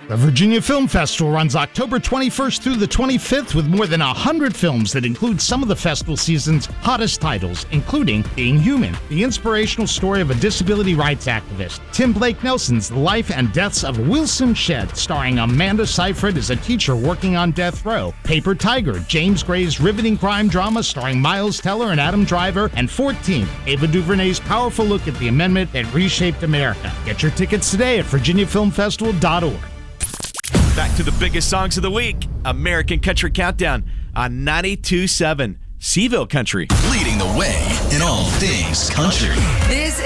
The Virginia Film Festival runs October 21st through the 25th with more than 100 films that include some of the festival season's hottest titles, including Being Human, the inspirational story of a disability rights activist. Tim Blake Nelson's The Life and Deaths of Wilson Shedd, starring Amanda Seyfried as a teacher working on death row. Paper Tiger, James Gray's riveting crime drama starring Miles Teller and Adam Driver. And 14th, Ava DuVernay's powerful look at the amendment that reshaped America. Get your tickets today at virginiafilmfestival.org. Back to the biggest songs of the week. American Country Countdown on 92.7 Seville Country. Leading the way in all things country. This